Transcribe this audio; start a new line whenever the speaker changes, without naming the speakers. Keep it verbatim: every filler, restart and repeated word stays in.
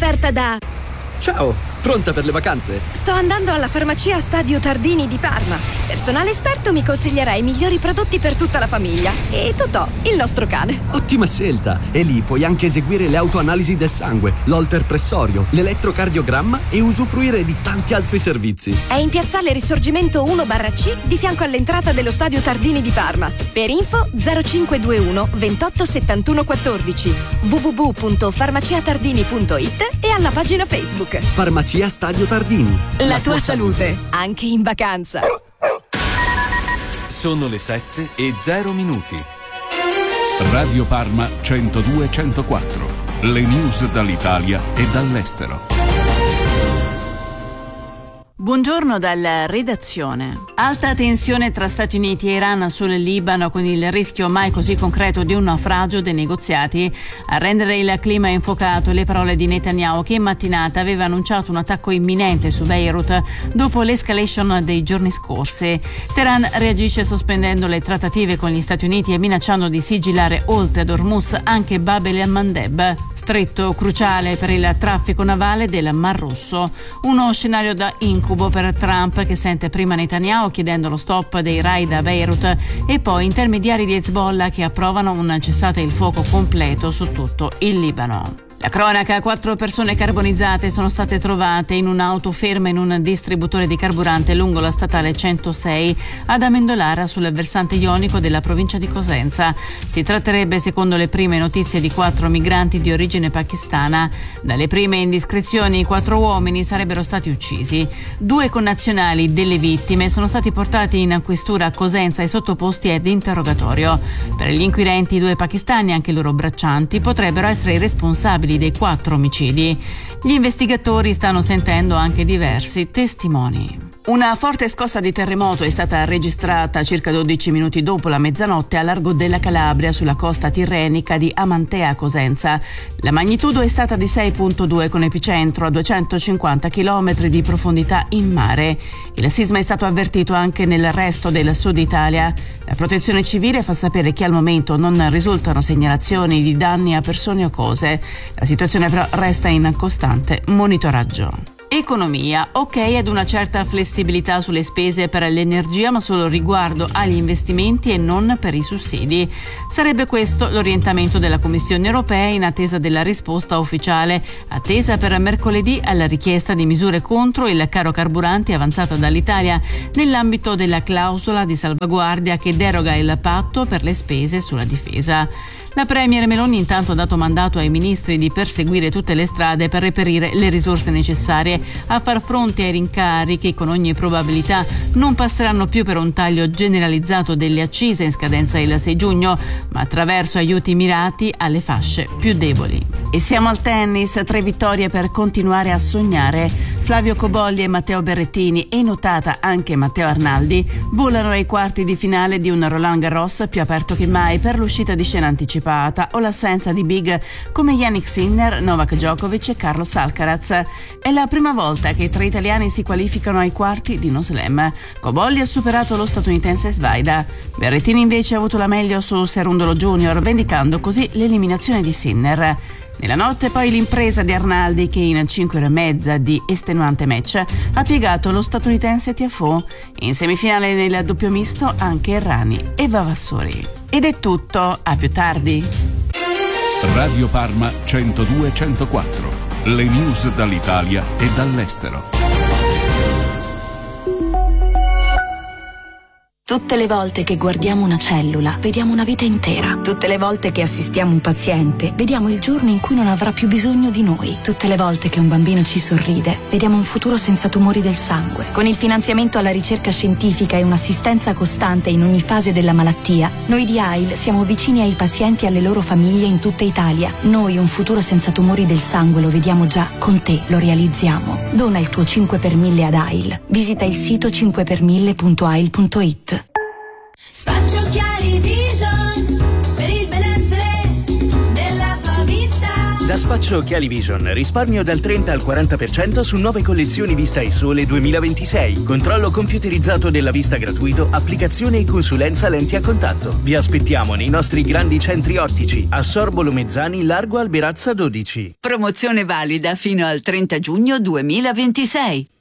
offerta da...
Ciao, pronta per le vacanze?
Sto andando alla farmacia Stadio Tardini di Parma. Personale esperto mi consiglierà i migliori prodotti per tutta la famiglia. E Totò, il nostro cane.
Ottima scelta! E lì puoi anche eseguire le autoanalisi del sangue, l'holter pressorio, l'elettrocardiogramma e usufruire di tanti altri servizi.
È in piazzale Risorgimento uno barra C, di fianco all'entrata dello Stadio Tardini di Parma. Per info zero cinque due uno ventotto settantuno quattordici, w w w punto farmaciatardini punto it e alla pagina Facebook.
Farmacia Stadio Tardini.
La, La tua, tua salute, salute, anche in vacanza.
Sono le sette e zero minuti.
Radio Parma centodue centoquattro. Le news dall'Italia e dall'estero.
Buongiorno dalla redazione. Alta tensione tra Stati Uniti e Iran sul Libano, con il rischio mai così concreto di un naufragio dei negoziati. A rendere il clima infuocato le parole di Netanyahu, che in mattinata aveva annunciato un attacco imminente su Beirut dopo l'escalation dei giorni scorsi. Teheran reagisce sospendendo le trattative con gli Stati Uniti e minacciando di sigillare oltre ad Hormuz anche Bab el-Mandeb, stretto cruciale per il traffico navale del Mar Rosso. Uno scenario da incubo per Trump, che sente prima Netanyahu chiedendo lo stop dei raid a Beirut e poi intermediari di Hezbollah che approvano un cessate il fuoco completo su tutto il Libano. La cronaca: quattro persone carbonizzate sono state trovate in un'auto ferma in un distributore di carburante lungo la statale centosei ad Amendolara, sul versante ionico della provincia di Cosenza. Si tratterebbe, secondo le prime notizie, di quattro migranti di origine pakistana. Dalle prime indiscrezioni, quattro uomini sarebbero stati uccisi. Due connazionali delle vittime sono stati portati in questura a Cosenza e sottoposti ad interrogatorio. Per gli inquirenti, i due pakistani, anche i loro braccianti, potrebbero essere i responsabili dei quattro omicidi. Gli investigatori stanno sentendo anche diversi testimoni. Una forte scossa di terremoto è stata registrata circa dodici minuti dopo la mezzanotte a largo della Calabria, sulla costa tirrenica di Amantea a Cosenza. La magnitudo è stata di sei virgola due, con epicentro a duecentocinquanta chilometri di profondità in mare. Il sisma è stato avvertito anche nel resto del sud Italia. La protezione civile fa sapere che al momento non risultano segnalazioni di danni a persone o cose. La situazione però resta in costante monitoraggio. Economia: ok ad una certa flessibilità sulle spese per l'energia, ma solo riguardo agli investimenti e non per i sussidi. Sarebbe questo l'orientamento della Commissione europea in attesa della risposta ufficiale, attesa per mercoledì alla richiesta di misure contro il caro carburanti avanzata dall'Italia nell'ambito della clausola di salvaguardia che deroga il patto per le spese sulla difesa. La premier Meloni intanto ha dato mandato ai ministri di perseguire tutte le strade per reperire le risorse necessarie a far fronte ai rincari che con ogni probabilità non passeranno più per un taglio generalizzato delle accise in scadenza il sei giugno, ma attraverso aiuti mirati alle fasce più deboli. E siamo al tennis, tre vittorie per continuare a sognare. Flavio Cobolli e Matteo Berrettini, e notata anche Matteo Arnaldi, volano ai quarti di finale di un Roland Garros più aperto che mai per l'uscita di scena anticipata o l'assenza di big come Jannik Sinner, Novak Djokovic e Carlos Alcaraz. È la prima volta che tre italiani si qualificano ai quarti di uno slam. Cobolli ha superato lo statunitense Svaida. Berrettini invece ha avuto la meglio su Cerundolo Junior, vendicando così l'eliminazione di Sinner. Nella notte poi l'impresa di Arnaldi, che in cinque ore e mezza di estenuante match ha piegato lo statunitense Tiafoe. In semifinale nel doppio misto anche Errani e Vavassori. Ed è tutto, a più tardi.
Radio Parma centodue centoquattro. Le news dall'Italia e dall'estero.
Tutte le volte che guardiamo una cellula, vediamo una vita intera. Tutte le volte che assistiamo un paziente, vediamo il giorno in cui non avrà più bisogno di noi. Tutte le volte che un bambino ci sorride, vediamo un futuro senza tumori del sangue. Con il finanziamento alla ricerca scientifica e un'assistenza costante in ogni fase della malattia, noi di A I L siamo vicini ai pazienti e alle loro famiglie in tutta Italia. Noi un futuro senza tumori del sangue lo vediamo già, con te lo realizziamo. Dona il tuo cinque per mille ad A I L. Visita il sito cinque per mille punto a i l punto i t.
Spaccio occhiali Vision per il benessere della tua vista.
Da
Spaccio Occhiali Vision. Risparmio dal trenta al quaranta per cento su nuove collezioni Vista e Sole duemilaventisei. Controllo computerizzato della vista gratuito, applicazione e consulenza lenti a contatto. Vi aspettiamo nei nostri grandi centri ottici a Sorbolo Mezzani, Largo Alberazza dodici.
Promozione valida fino al trenta giugno duemilaventisei.